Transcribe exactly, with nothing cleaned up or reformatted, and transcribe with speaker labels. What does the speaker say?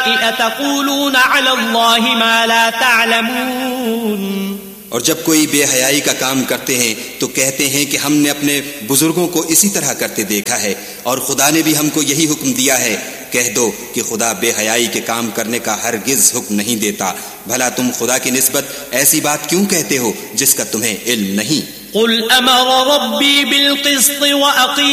Speaker 1: अतक़ूलून अलल्लाहि मा ला तअलमून।
Speaker 2: और जब कोई बेहयाई का काम करते हैं तो कहते हैं कि हमने अपने बुजुर्गों को इसी तरह करते देखा है और खुदा ने भी हमको यही हुक्म दिया है। कह दो कि खुदा बेहयाई के काम करने का हरगिज हुक्म नहीं देता। भला तुम खुदा की निस्बत ऐसी बात क्यों कहते हो जिसका तुम्हें इल्म नहीं।
Speaker 1: कुल अमर रब्बी बिल क़िस्त व अक़ीम